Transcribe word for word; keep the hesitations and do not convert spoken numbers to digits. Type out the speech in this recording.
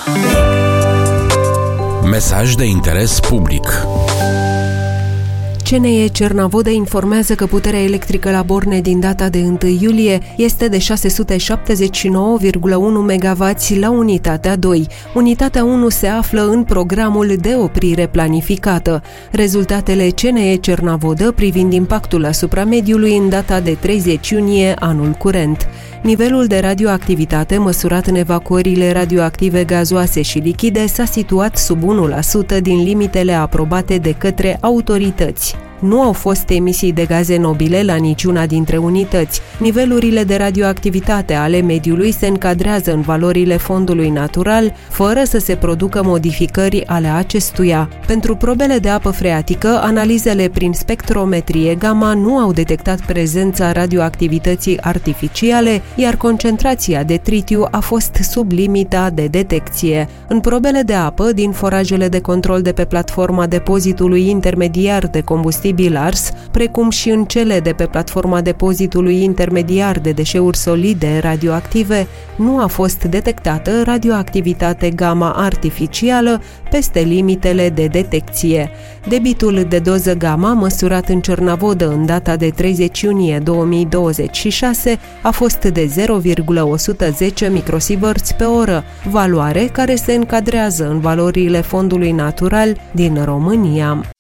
Mesaj de interes public. C N E Cernavodă informează că puterea electrică la borne din data de întâi iulie este de șase sute șaptezeci și nouă virgulă unu megawatts la unitatea doi. Unitatea unu se află în programul de oprire planificată. Rezultatele C N E Cernavodă privind impactul asupra mediului în data de treizeci iunie anul curent. Nivelul de radioactivitate măsurat în evacuările radioactive gazoase și lichide s-a situat sub unu la sută din limitele aprobate de către autorități. Nu au fost emisii de gaze nobile la niciuna dintre unități. Nivelurile de radioactivitate ale mediului se încadrează în valorile fondului natural, fără să se producă modificări ale acestuia. Pentru probele de apă freatică, analizele prin spectrometrie gamma nu au detectat prezența radioactivității artificiale, iar concentrația de tritiu a fost sub limita de detecție. În probele de apă din forajele de control de pe platforma depozitului intermediar de combustibil ars, precum și în cele de pe platforma depozitului intermediar de deșeuri solide radioactive, nu a fost detectată radioactivitate gamma artificială peste limitele de detecție. Debitul de doză gamma măsurat în Cernavodă în data de treizeci iunie două mii douăzeci și șase a fost de zero virgulă o sută zece microsieverts pe oră, valoare care se încadrează în valorile fondului natural din România.